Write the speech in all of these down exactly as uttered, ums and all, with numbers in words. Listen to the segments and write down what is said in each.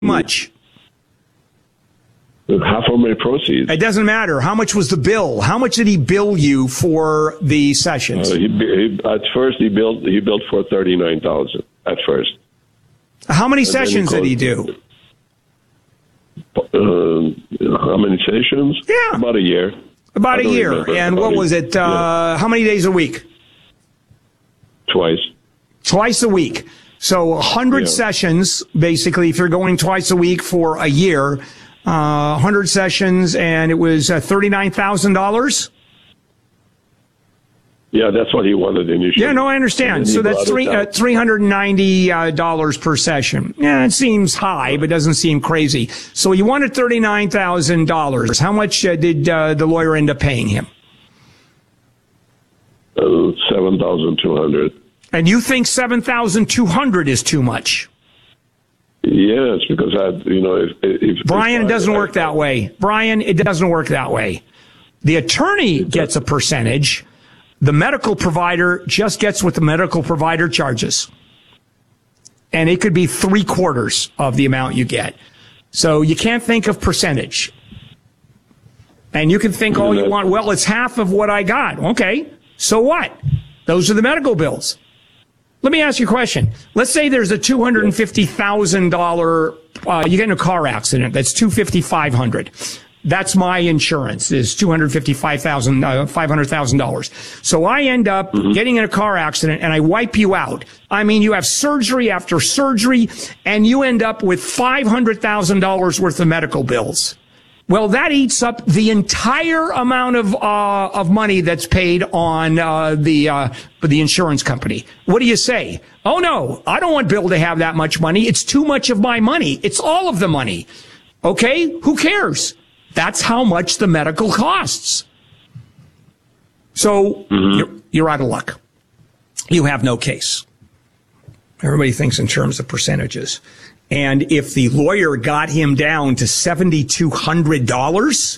much? Half of my proceeds. It doesn't matter. How much was the bill? How much did he bill you for the sessions? Uh, he, he, at first, he billed he billed for thirty nine thousand. At first. How many And sessions he did he closed- do? Uh, how many sessions? Yeah. About a year. About I a don't year. remember. And About what a- was it? Uh, yeah. How many days a week? Twice. Twice a week. So one hundred Yeah. sessions, basically, if you're going twice a week for a year, uh, one hundred sessions, and it was uh, thirty-nine thousand dollars? Yeah, that's what he wanted initially. Yeah, no, I understand. And then So he that's brought it three, uh, down. three hundred ninety dollars per session. Yeah, it seems high, but doesn't seem crazy. So you wanted thirty-nine thousand dollars. How much uh, did uh, the lawyer end up paying him? Uh, seven thousand two hundred. And you think seven thousand two hundred is too much? Yes, because I, you know, if, if Brian, if it doesn't I, work that way. Brian, it doesn't work that way. The attorney gets a percentage. The medical provider just gets what the medical provider charges. And it could be three quarters of the amount you get. So you can't think of percentage. And you can think all you want, well, it's half of what I got. Okay, so what? Those are the medical bills. Let me ask you a question. Let's say there's a two hundred fifty thousand dollars, uh, you get in a car accident. That's two hundred fifty thousand five hundred dollars. That's my insurance, is two hundred fifty-five thousand dollars, uh, five hundred thousand dollars. So I end up mm-hmm. getting in a car accident and I wipe you out. I mean, you have surgery after surgery and you end up with five hundred thousand dollars worth of medical bills. Well, that eats up the entire amount of uh of money that's paid on uh the uh the insurance company. What do you say? Oh no, I don't want Bill to have that much money. It's too much of my money. It's all of the money. Okay? Who cares? That's how much the medical costs. So mm-hmm. you're, you're out of luck. You have no case. Everybody thinks in terms of percentages. And if the lawyer got him down to seven thousand two hundred dollars,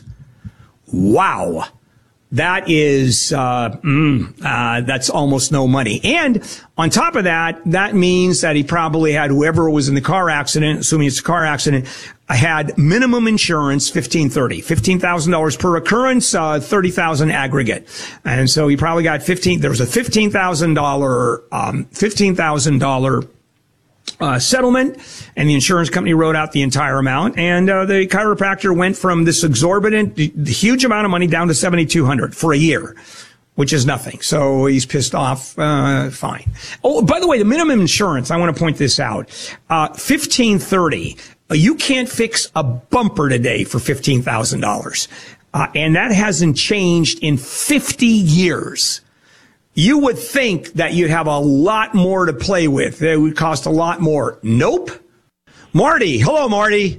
wow, that is, uh, mm, uh, that's almost no money. And on top of that, that means that he probably had whoever was in the car accident, assuming it's a car accident, had minimum insurance, fifteen thirty, fifteen thousand dollars per occurrence, uh, thirty thousand aggregate. And so he probably got fifteen, there was a fifteen thousand dollars, um, fifteen thousand dollars Uh, settlement, and the insurance company wrote out the entire amount, and uh, the chiropractor went from this exorbitant, huge amount of money down to seven thousand two hundred dollars for a year, which is nothing. So he's pissed off. Uh, fine. Oh, by the way, the minimum insurance, I want to point this out, uh, fifteen thirty. You can't fix a bumper today for fifteen thousand dollars, uh, and that hasn't changed in fifty years. You would think that you'd have a lot more to play with. It would cost a lot more. Nope. Marty. Hello, Marty.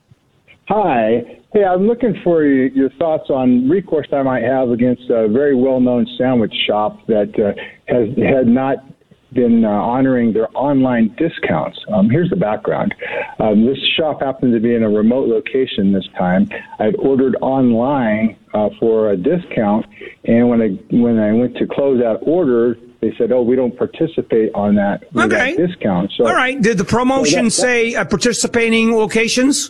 Hi. Hey, I'm looking for your thoughts on recourse I might have against a very well-known sandwich shop that uh, has had not been uh, honoring their online discounts. Um, here's the background. Um, this shop happened to be in a remote location this time. I'd ordered online uh, for a discount, and when I when I went to close that order, they said, "Oh, we don't participate on that, with okay. that discount." So, all right. Did the promotion so that, that, say uh, participating locations?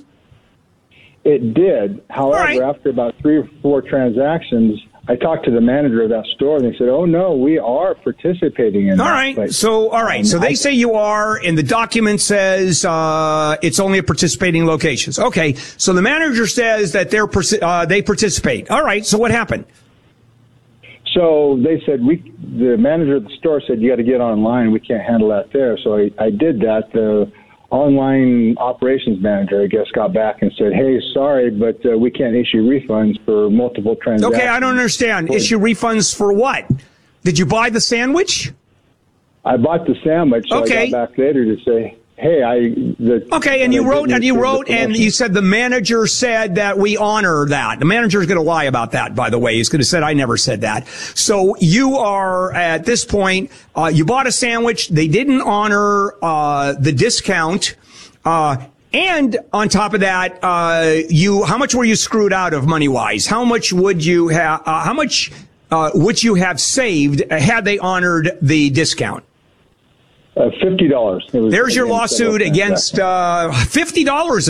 It did. However, right. after about three or four transactions, I talked to the manager of that store, and they said, "Oh no, we are participating in." All that. right. But, so, all right. um, so they I, say you are, and the document says uh it's only at participating locations. Okay. So the manager says that they're uh, they participate. All right. So what happened? So they said we. The manager of the store said you got to get online. We can't handle that there. So I, I did that. The online operations manager, I guess, got back and said, "Hey, sorry, but uh, we can't issue refunds for multiple transactions." Okay, I don't understand. For, issue refunds for what? Did you buy the sandwich? I bought the sandwich. So okay. I got back later to say, "Hey, I." The, okay, and you wrote, and you wrote, and you said the manager said that we honor that. The manager is going to lie about that, by the way. He's going to say, I never said that. So you are, at this point, uh, you bought a sandwich. They didn't honor, uh, the discount. Uh, and on top of that, uh, you, how much were you screwed out of money-wise? How much would you have, uh, how much, uh, would you have saved had they honored the discount? Uh, fifty dollars. There's your lawsuit against uh, fifty dollars.